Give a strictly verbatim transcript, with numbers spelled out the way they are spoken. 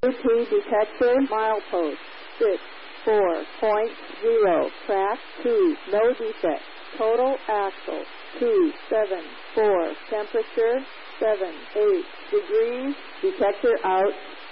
T detector, milepost, six, four point zero, track, two, no defect. Total axle, two, seven, four, temperature, seven, eight degrees, detector out.